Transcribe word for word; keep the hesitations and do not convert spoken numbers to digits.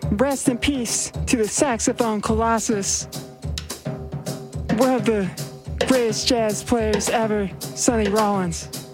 Rest in peace to the saxophone colossus, one of the greatest jazz players ever, Sonny Rollins.